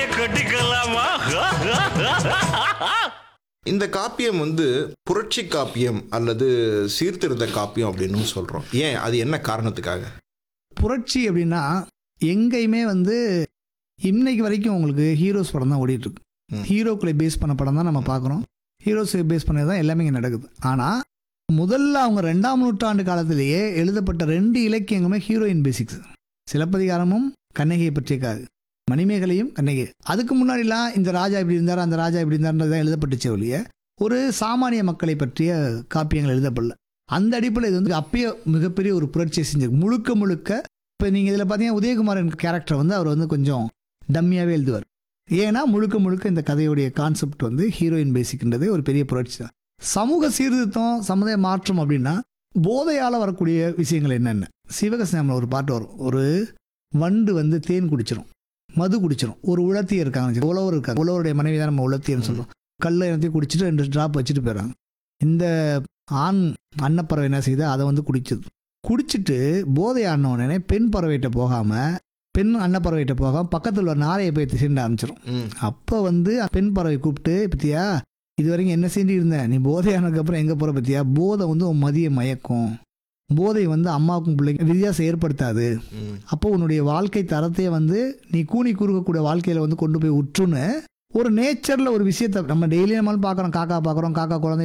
கட்டிக்கலாமா? இந்த காப்பியம் புரட்சி காப்பியம் அல்லது சீர்திருத்த காப்பியம் அப்படின்னு சொல்றோம். ஏன், அது என்ன காரணத்துக்காக? புரட்சி அப்படின்னா எங்கேயுமே இன்னைக்கு வரைக்கும் உங்களுக்கு ஹீரோஸ் படம் தான் ஓடிட்டு இருக்கு. ஹீரோக்களை பேஸ் பண்ண படம் தான் நம்ம பார்க்குறோம். ஹீரோஸை பேஸ் பண்ணது தான் எல்லாமே இங்கே நடக்குது. ஆனால் முதல்ல அவங்க 2ஆம் நூற்றாண்டு காலத்திலேயே எழுதப்பட்ட 2 இலக்கியங்களுமே ஹீரோயின் பேசிக்ஸ். சிலப்பதிகாரமும் கண்ணகியை பற்றிய காது, மணிமேகலையும் கண்ணகி. அதுக்கு முன்னாடிலாம் இந்த ராஜா இப்படி இருந்தார், அந்த ராஜா இப்படி இருந்தார்ன்றது தான் எழுதப்பட்டுச்சே ஒழிய ஒரு சாமானிய மக்களை பற்றிய காப்பியங்கள் எழுதப்படல. அந்த அடிப்படையில் இது அப்பயே மிகப்பெரிய ஒரு புரட்சியை செஞ்சிருக்கு. முழுக்க முழுக்க இப்போ நீங்கள் இதில் பார்த்தீங்கன்னா உதயகுமாரன் கேரக்டர் அவர் கொஞ்சம் டம்மியாகவே எழுதுவார். ஏன்னா முழுக்க முழுக்க இந்த கதையுடைய கான்செப்ட் ஹீரோயின் பேசிக்ன்றதே ஒரு பெரிய புரட்சி தான். சமூக சீர்திருத்தம், சமுதாய மாற்றம் அப்படின்னா போதையால் வரக்கூடிய விஷயங்கள் என்னென்ன? சிவகாசியில் ஒரு பாட்டு வரும். ஒரு வண்டு தேன் குடிச்சிடும், மது குடிச்சிடும். ஒரு உலத்தியர் இருக்காங்க, உழவர் இருக்காங்க. உழவருடைய மனைவி தான் நம்ம உலத்தியர்னு சொல்கிறோம். கல்லை எல்லாத்தையும் குடிச்சிட்டு 2 ட்ராப் வச்சுட்டு போயிடறாங்க. இந்த ஆண் அன்னப்பறவை என்ன செய்யுது, அதை குடிச்சது. குடிச்சிட்டு போதை ஆனோடனே பெண் பறவைகிட்ட போகாமல், பெண் அன்னப்பறவைகிட்ட போகாமல் பக்கத்தில் உள்ள நாரையை போய் சீண்ட ஆரம்பிச்சிடும். அப்போ பெண் பறவை கூப்பிட்டு, பத்தியா இது வரைக்கும் என்ன செஞ்சு இருந்தேன், நீ போதை ஆனதுக்கப்புறம் எங்கே போகிற பத்தியா, போதை உன் மதிய மயக்கும், போதை அம்மாவுக்கும் பிள்ளைக்கும் வித்தியாசம் ஏற்படுத்தாது. அப்போ உன்னுடைய வாழ்க்கை தரத்தையே நீ கூனி குறுக்கக்கூடிய வாழ்க்கையில் கொண்டு போய் உற்றுன்னு ஒரு நேச்சரில் ஒரு விஷயத்தை நம்ம டெய்லி நம்மளும் பார்க்குறோம். காக்கா பார்க்குறோம், காக்கா குழந்தை